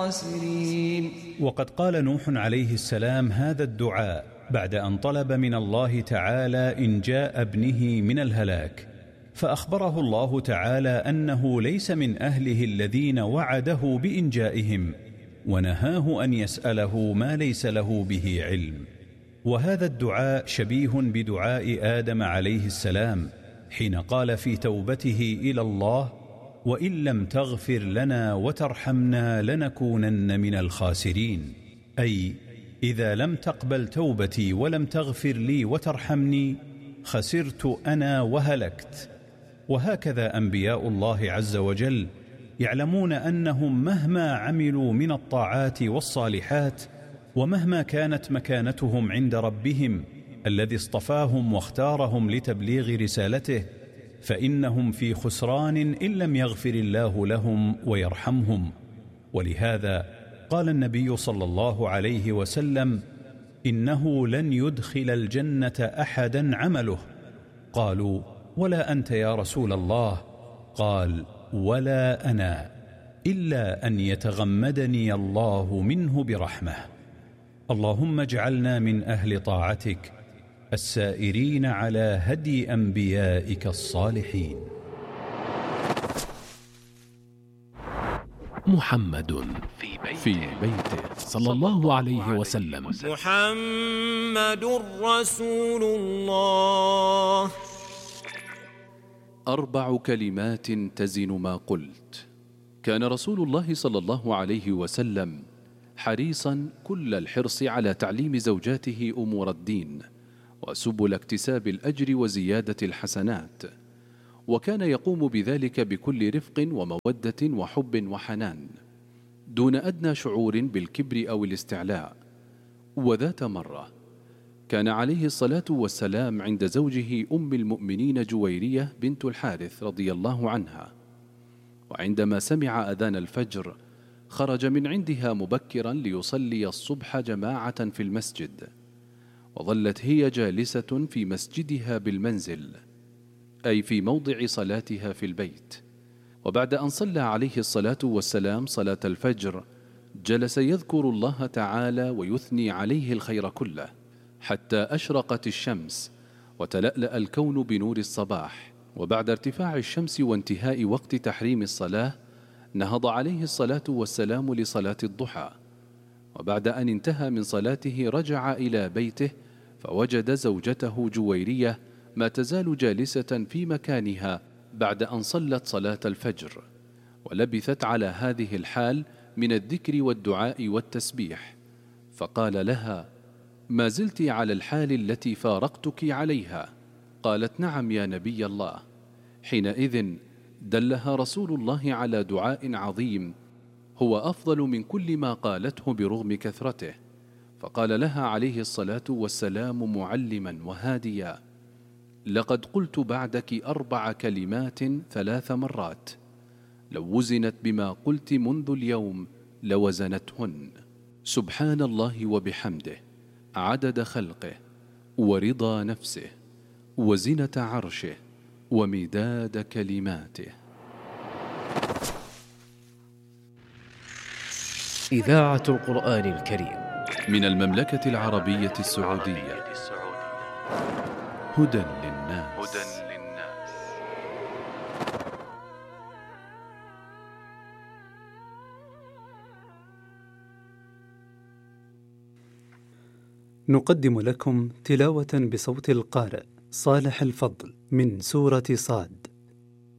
الخاسرين. وقد قال نوح عليه السلام هذا الدعاء بعد أن طلب من الله تعالى إنجاء ابنه من الهلاك، فأخبره الله تعالى أنه ليس من أهله الذين وعده بإنجائهم، ونهاه أن يسأله ما ليس له به علم. وهذا الدعاء شبيه بدعاء آدم عليه السلام حين قال في توبته إلى الله: وإن لم تغفر لنا وترحمنا لنكونن من الخاسرين، أي إذا لم تقبل توبتي ولم تغفر لي وترحمني خسرت أنا وهلكت. وهكذا أنبياء الله عز وجل يعلمون أنهم مهما عملوا من الطاعات والصالحات، ومهما كانت مكانتهم عند ربهم الذي اصطفاهم واختارهم لتبليغ رسالته، فإنهم في خسران إن لم يغفر الله لهم ويرحمهم. ولهذا قال النبي صلى الله عليه وسلم: إنه لن يدخل الجنة أحدا عمله. قالوا: ولا أنت يا رسول الله؟ قال: ولا أنا، إلا أن يتغمدني الله منه برحمة. اللهم اجعلنا من أهل طاعتك السائرين على هدي أنبيائك الصالحين. محمد في بيته صلى الله عليه وسلم. محمد رسول الله. 4 كلمات تزن ما قلت. كان رسول الله صلى الله عليه وسلم حريصا كل الحرص على تعليم زوجاته أمور الدين وسبل اكتساب الأجر وزيادة الحسنات، وكان يقوم بذلك بكل رفق ومودة وحب وحنان، دون أدنى شعور بالكبر أو الاستعلاء. وذات مرة كان عليه الصلاة والسلام عند زوجه أم المؤمنين جويرية بنت الحارث رضي الله عنها، وعندما سمع أذان الفجر خرج من عندها مبكرا ليصلي الصبح جماعة في المسجد، وظلت هي جالسة في مسجدها بالمنزل، أي في موضع صلاتها في البيت. وبعد أن صلى عليه الصلاة والسلام صلاة الفجر جلس يذكر الله تعالى ويثني عليه الخير كله، حتى أشرقت الشمس وتلألأ الكون بنور الصباح. وبعد ارتفاع الشمس وانتهاء وقت تحريم الصلاة نهض عليه الصلاة والسلام لصلاة الضحى، وبعد أن انتهى من صلاته رجع إلى بيته فوجد زوجته جويرية ما تزال جالسة في مكانها بعد أن صلت صلاة الفجر، ولبثت على هذه الحال من الذكر والدعاء والتسبيح، فقال لها: ما زلت على الحال التي فارقتك عليها؟ قالت: نعم يا نبي الله. حينئذ دلها رسول الله على دعاء عظيم هو أفضل من كل ما قالته برغم كثرته، فقال لها عليه الصلاة والسلام معلما وهاديا: لقد قلت بعدك 4 كلمات 3 مرات، لو وزنت بما قلت منذ اليوم لوزنتهن: سبحان الله وبحمده، عدد خلقه، ورضا نفسه، وزنة عرشه، ومداد كلماته. إذاعة القرآن الكريم من المملكة العربية السعودية. هدى للناس. نقدم لكم تلاوة بصوت القارئ صالح الفضل من سورة صاد.